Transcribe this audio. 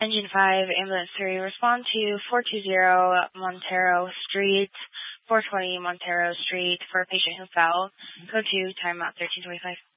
Engine 5, Ambulance 3, respond to 420 Montero Street, 420 Montero Street for a patient who fell. Code 2, timeout 1325.